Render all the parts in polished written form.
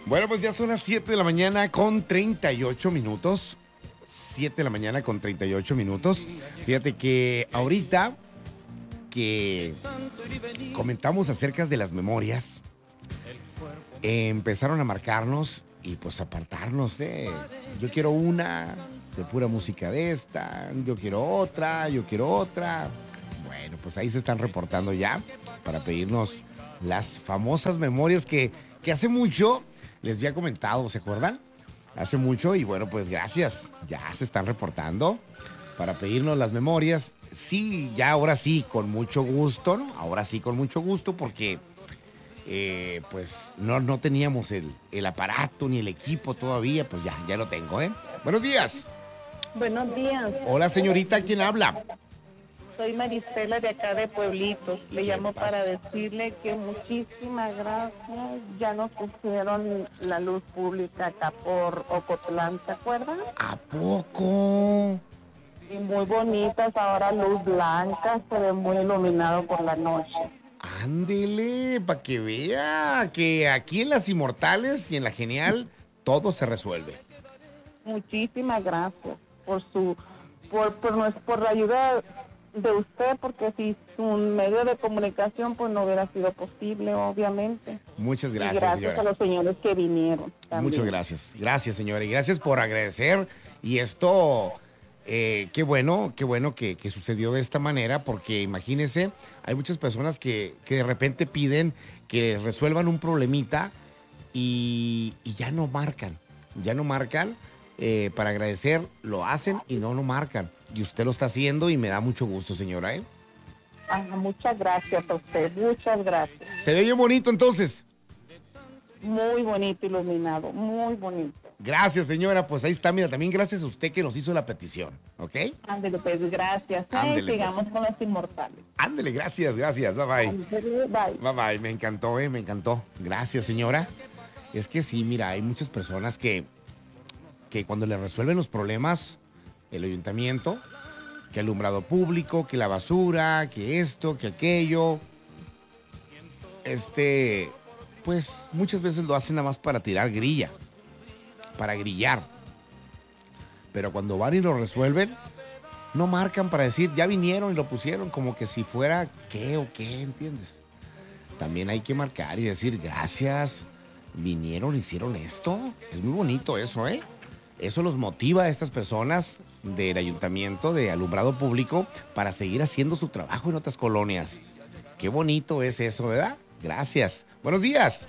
Bueno, pues ya son las 7 de la mañana con 38 minutos. 7 de la mañana con 38 minutos. Fíjate que ahorita que comentamos acerca de las memorias, empezaron a marcarnos y pues apartarnos de yo quiero una de pura música de esta, yo quiero otra. Bueno, pues ahí se están reportando ya para pedirnos las famosas memorias que hace mucho les había comentado, ¿se acuerdan? Hace mucho y bueno, pues gracias, ya se están reportando para pedirnos las memorias. Sí, ya ahora sí, con mucho gusto, ¿no? Ahora sí, con mucho gusto porque pues no teníamos el aparato ni el equipo todavía, pues ya lo tengo, ¿eh? Buenos días. Buenos días. Hola, señorita, ¿quién habla? Soy Maristela de acá de Pueblitos. Le llamo para decirle que muchísimas gracias. Ya nos pusieron la luz pública acá por Ocotlán, ¿se acuerdan? ¿A poco? Y muy bonitas, ahora luz blanca, se ve muy iluminado por la noche. Ándele, para que vea que aquí en Las Inmortales y en La Genial todo se resuelve. Muchísimas gracias por la ayuda de usted, porque si un medio de comunicación pues no hubiera sido posible, obviamente. Muchas gracias, y gracias señora. A los señores que vinieron también. Muchas gracias. Gracias, señora. Y gracias por agradecer. Y esto, qué bueno que sucedió de esta manera, porque imagínense, hay muchas personas que de repente piden que resuelvan un problemita y ya no marcan. Para agradecer, lo hacen y no lo marcan. Y usted lo está haciendo y me da mucho gusto, señora, ¿eh? Muchas gracias a usted, muchas gracias. ¿Se ve bien bonito entonces? Muy bonito, iluminado, muy bonito. Gracias, señora. Pues ahí está, mira, también gracias a usted que nos hizo la petición, ¿ok? Ándele, pues, gracias. Ándele, sigamos pues. con Las Inmortales. Ándele, gracias. Bye, bye. Ándele, bye. Bye, me encantó, me encantó. Gracias, señora. Es que sí, mira, hay muchas personas que cuando le resuelven los problemas, el ayuntamiento, que alumbrado público, que la basura, que esto, que aquello, pues muchas veces lo hacen nada más para tirar grilla, para grillar. Pero cuando van y lo resuelven, no marcan para decir, ya vinieron y lo pusieron, como que si fuera qué o qué, ¿entiendes? También hay que marcar y decir, gracias, vinieron, hicieron esto. Es muy bonito eso, ¿eh? Eso los motiva a estas personas del ayuntamiento, de alumbrado público, para seguir haciendo su trabajo en otras colonias. Qué bonito es eso, ¿verdad? Gracias. Buenos días.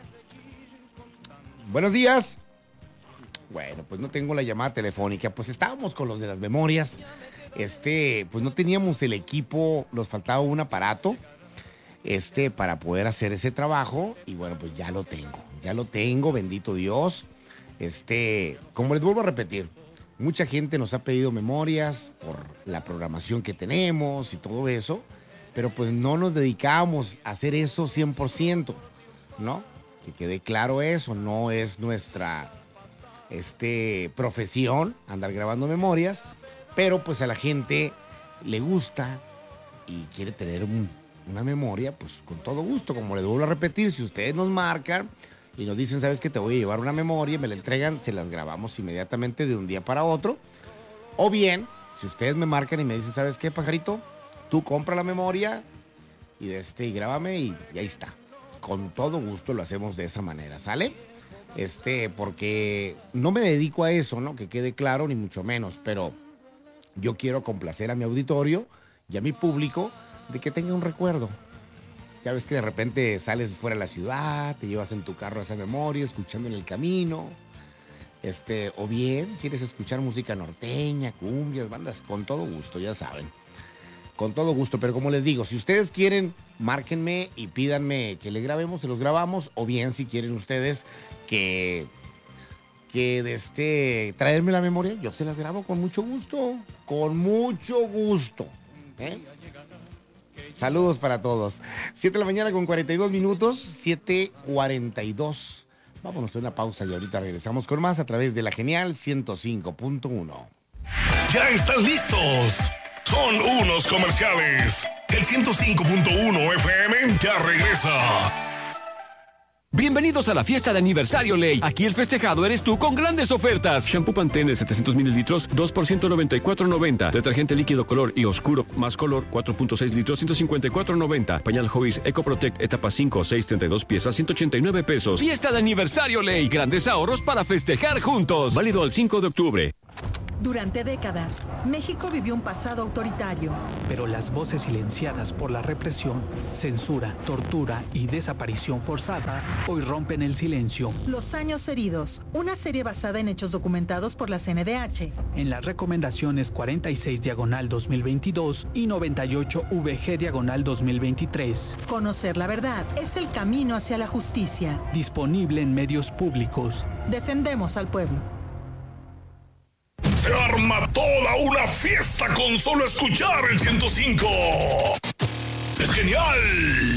Buenos días. Bueno, pues no tengo la llamada telefónica. Pues estábamos con los de las memorias. Pues no teníamos el equipo, nos faltaba un aparato, para poder hacer ese trabajo. Y bueno, pues ya lo tengo, bendito Dios. Como les vuelvo a repetir, mucha gente nos ha pedido memorias por la programación que tenemos y todo eso, pero pues no nos dedicamos a hacer eso 100%, ¿no? Que quede claro eso, no es nuestra profesión andar grabando memorias, pero pues a la gente le gusta y quiere tener una memoria, pues con todo gusto, como les vuelvo a repetir, si ustedes nos marcan y nos dicen, ¿sabes qué? Te voy a llevar una memoria, me la entregan, se las grabamos inmediatamente de un día para otro. O bien, si ustedes me marcan y me dicen, ¿sabes qué, pajarito? Tú compra la memoria y grábame y ahí está. Con todo gusto lo hacemos de esa manera, ¿sale? Porque no me dedico a eso, ¿no? Que quede claro, ni mucho menos, pero yo quiero complacer a mi auditorio y a mi público de que tenga un recuerdo. Ya ves que de repente sales fuera de la ciudad, te llevas en tu carro esa memoria, escuchando en el camino. O bien quieres escuchar música norteña, cumbias, bandas, con todo gusto, ya saben. Con todo gusto, pero como les digo, si ustedes quieren, márquenme y pídanme que les grabemos, se los grabamos. O bien, si quieren ustedes que traerme la memoria, yo se las grabo con mucho gusto. Con mucho gusto. Saludos para todos. 7 de la mañana con 42 minutos. 7:42. Vámonos a una pausa y ahorita regresamos con más a través de La Genial 105.1. Ya están listos. Son unos comerciales. El 105.1 FM ya regresa. Bienvenidos a la fiesta de aniversario Ley. Aquí el festejado eres tú con grandes ofertas. Shampoo Pantene de 700 mililitros, 2 por $194.90. Detergente líquido color y oscuro más color, 4.6 litros, $154.90. Pañal Joyce Eco Protect etapa 5, 632 piezas, $189. Fiesta de aniversario Ley. Grandes ahorros para festejar juntos. Válido al 5 de octubre. Durante décadas, México vivió un pasado autoritario. Pero las voces silenciadas por la represión, censura, tortura y desaparición forzada hoy rompen el silencio. Los años heridos, una serie basada en hechos documentados por la CNDH. En las recomendaciones 46/2022 y 98/VG/2023. Conocer la verdad es el camino hacia la justicia. Disponible en medios públicos. Defendemos al pueblo. Se arma toda una fiesta con solo escuchar el 105. ¡Es genial!